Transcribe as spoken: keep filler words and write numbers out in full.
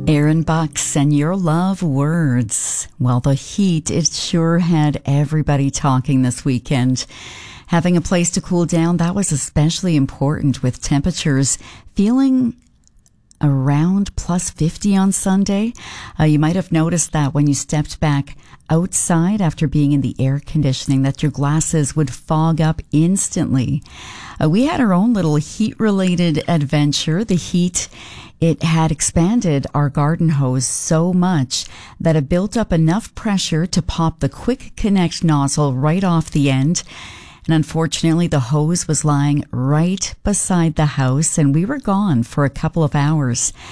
Aaron Bucks and Your Love Words. Well, the heat, it sure had everybody talking this weekend. Having a place to cool down, that was especially important with temperatures feeling around plus fifty on Sunday. Uh, you might have noticed that when you stepped back outside after being in the air conditioning, that your glasses would fog up instantly. Uh, we had our own little heat-related adventure. The heat, it had expanded our garden hose so much that it built up enough pressure to pop the quick connect nozzle right off the end. And unfortunately, the hose was lying right beside the house, and we were gone for a couple of hours.